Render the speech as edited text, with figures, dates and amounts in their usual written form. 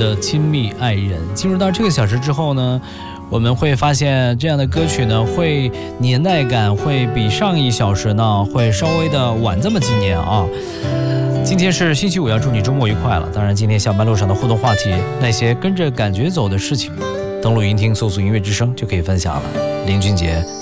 的亲密爱人。进入到这个小时之后呢，我们会发现这样的歌曲呢，会年代感会比上一小时呢会稍微的晚这么几年啊。今天是星期五，要祝你周末愉快了。当然，今天下班路上的互动话题，那些跟着感觉走的事情，登录云听搜索音乐之声就可以分享了。林俊杰。